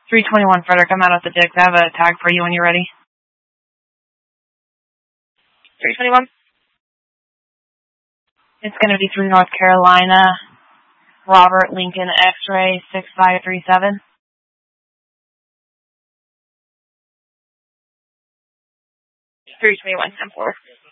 321 Frederick, I'm out at the Dix. I have a tag for you when you're ready. 321? It's going to be through North Carolina. Robert Lincoln X-ray 6537. $321, 10-4.